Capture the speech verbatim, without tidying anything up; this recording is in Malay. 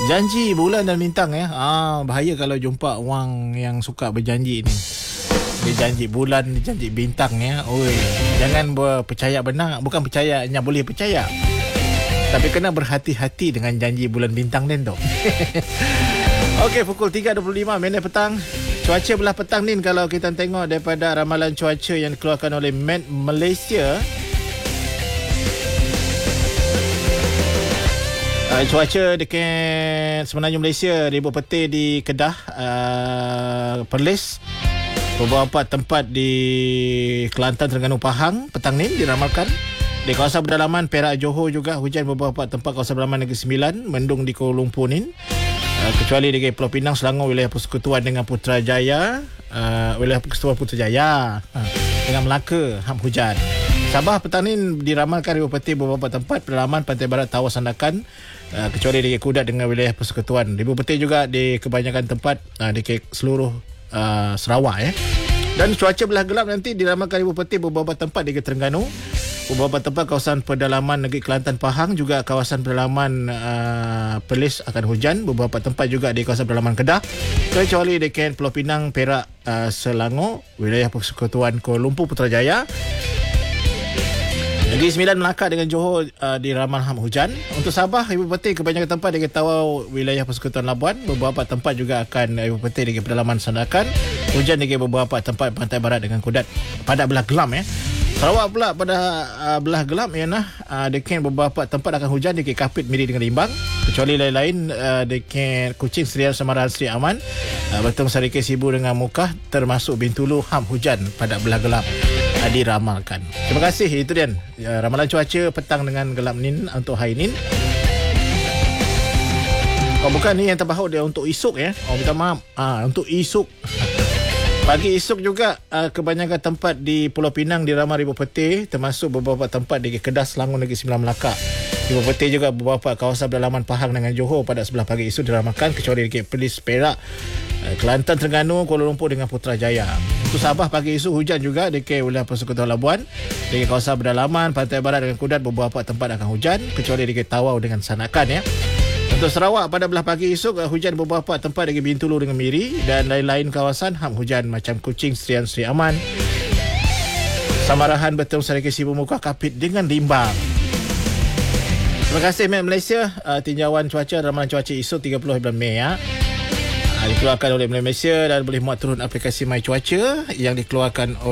Janji bulan dan bintang ya. Ah, bahaya kalau jumpa orang yang suka berjanji ni. Dia janji bulan, dia janji bintang ya. Oi, jangan percaya benar, bukan percaya hanya boleh percaya. Tapi kena berhati-hati dengan janji bulan bintang ni tu. Okey, pukul tiga dua puluh lima minit petang. Cuaca belah petang ni kalau kita tengok daripada ramalan cuaca yang dikeluarkan oleh Met Malaysia. Uh, cuaca dekat Semenanjung Malaysia, Ribuan Petir di Kedah, uh, Perlis, beberapa tempat di Kelantan, Terengganu, Pahang petang ni diramalkan. Di kawasan pedalaman Perak, Johor juga hujan beberapa tempat kawasan pedalaman Negeri Sembilan, mendung di Kuala Lumpur ni. Uh, kecuali di Pulau Pinang, Selangor, wilayah persekutuan dengan Putrajaya, uh, wilayah persekutuan Putrajaya uh, dengan Melaka, ham hujan. Sabah petang ni diramalkan Ribuan Petir beberapa tempat pedalaman pantai barat Tawau Sandakan, uh, kecuali di Kudat dengan wilayah persekutuan. Ribuan Petir juga di kebanyakan tempat uh, di seluruh uh, Sarawak ya. Dan cuaca belah gelap nanti diramalkan Ribuan Petir beberapa tempat di Terengganu, beberapa tempat kawasan pedalaman Negeri Kelantan, Pahang, juga kawasan pedalaman uh, Perlis akan hujan, beberapa tempat juga di kawasan pedalaman Kedah, kecuali di Pulau Pinang, Perak, uh, Selangor, wilayah persekutuan Kuala Lumpur, Putrajaya. Negeri Sembilan, Melaka dengan Johor uh, diramal ham hujan. Untuk Sabah, Ribuan Petir kebanyakan tempat di Tawau, wilayah persekutuan Labuan, beberapa tempat juga akan Ribuan Petir di pedalaman Sandakan, hujan di beberapa tempat pantai barat dengan Kudat pada belah gelam ya. Sarawak pula pada uh, belah gelap ya nah, uh, dekat beberapa tempat akan hujan di Kapit, Miri dengan Limbang, kecuali lain-lain uh, dekat Kuching, Serian, Semaran, Seri Aman, uh, Betong, Sarikei, Sibu dengan Mukah, termasuk Bintulu ham hujan pada belah gelap uh, diramalkan. Terima kasih, itu dia uh, ramalan cuaca petang dengan gelap ni untuk hari ni. Oh, bukan ni yang terbaru dia untuk esok ya. Oh, minta maaf. Ah, untuk esok. Pagi esok juga uh, kebanyakan tempat di Pulau Pinang diramal Ribuan Petir, termasuk beberapa tempat di Kedah, Selangor, Negeri Sembilan, Melaka. Ribuan Petir juga beberapa kawasan pedalaman Pahang dengan Johor pada sebelah pagi esok diramalkan, kecuali di Perlis, Perak, uh, Kelantan, Terengganu, Kuala Lumpur dengan Putrajaya. Untuk Sabah pagi esok hujan juga di wilayah persekutuan Labuan, di kawasan pedalaman pantai barat dengan Kudat, beberapa tempat akan hujan, kecuali di Tawau dengan Sandakan ya. Untuk Sarawak pada belah pagi esok hujan beberapa tempat di Bintulu dengan Miri, dan lain-lain kawasan ham hujan macam Kuching, Serian, Seri Aman, Samarahan, Betong, Sarikei, Sibu, Mukah, Kapit dengan Limbang. Terima kasih Met Malaysia. Uh, tinjauan cuaca ramalan cuaca esok tiga puluh bulan Mei ya. Uh, dikeluarkan oleh Met Malaysia dan boleh muat turun aplikasi My Cuaca yang dikeluarkan oleh